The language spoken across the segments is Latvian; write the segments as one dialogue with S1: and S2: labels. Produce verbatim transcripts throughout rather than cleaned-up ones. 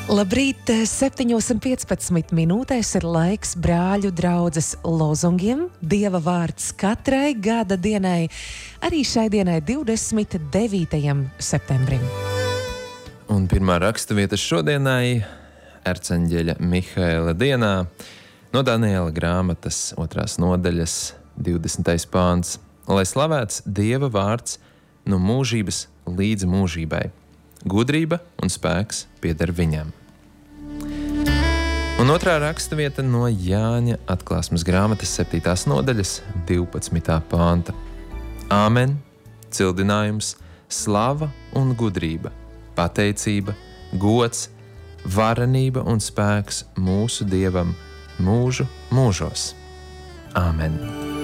S1: Labrīt, septiņos un piecpadsmit minūtēs ir laiks brāļu draudzes lozungiem. Dieva vārds katrai gada dienai, arī šai dienai divdesmit devītajam septembrim.
S2: Un pirmā raksturvieta šodienai Erceņģeļa Mihaela dienā no Daniela grāmatas otrās nodaļas divdesmitais pāns. Lai slavēts Dieva vārds no mūžības līdz mūžībai. Gudrība un spēks pieder viņam. Un otrā raksturvieta no Jāņa atklāsmes grāmatas septītās nodaļas divpadsmitā pānta. Āmen, cildinājums, slava un gudrība, pateicība, gods, varenība un spēks mūsu Dievam mūžu mūžos. Āmen.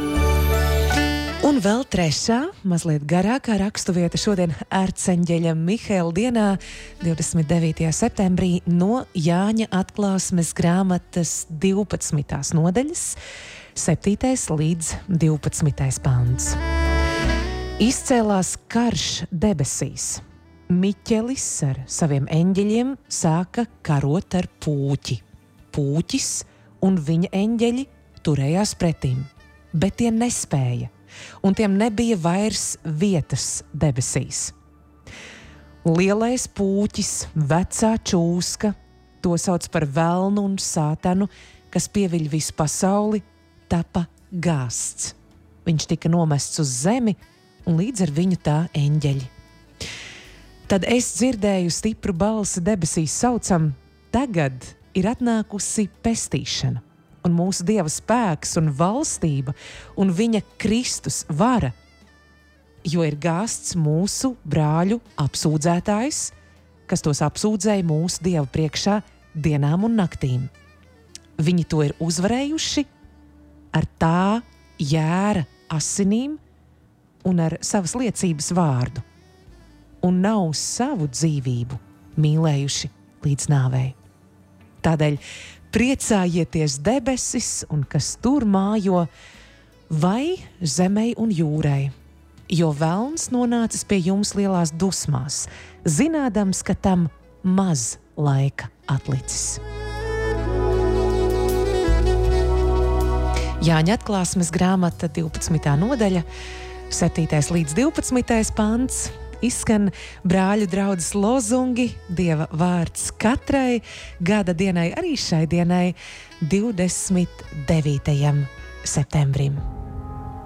S1: Un vēl trešā, mazliet garākā raksturvieta šodien Erceņģeļa Mihaela dienā, divdesmit devītajā septembrī, no Jāņa atklāsmes grāmatas divpadsmitās nodaļas, septītais līdz divpadsmitais pāns. Izcēlās karš debesīs. Miķelis ar saviem eņģeļiem sāka karot ar pūķi. Pūķis un viņa eņģeļi turējās pretīm, bet tie nespēja. Un tiem nebija vairs vietas debesīs. Lielais pūķis, vecā čūska, to sauc par velnu un sātanu, kas pieviļ visu pasauli, tapa gāsts. Viņš tika nomests uz zemi, un līdz ar viņu tā eņģeļi. Tad es dzirdēju stipru balsi debesīs saucam: tagad ir atnākusi pestīšana. Un mūsu Dieva spēks un valstība un viņa Kristus vara, jo ir gāsts mūsu brāļu apsūdzētājs, kas tos apsūdzēja mūsu Dieva priekšā dienām un naktīm. Viņi to ir uzvarējuši ar tā jēra asinīm un ar savas liecības vārdu, un nav savu dzīvību mīlējuši līdz nāvei. Tādēļ priecājieties debesis un kas tur mājo, vai zemei un jūrai, jo velns nonācis pie jums lielās dusmās, zinādams, ka tam maz laika atlicis. Jāņa atklāsmes grāmata divpadsmitā nodaļa, septītais līdz divpadsmitais pants. Izskan brāļu draudzes lozungi, Dieva vārds katrai gada dienai, arī šai dienai, divdesmit devītajam septembrim.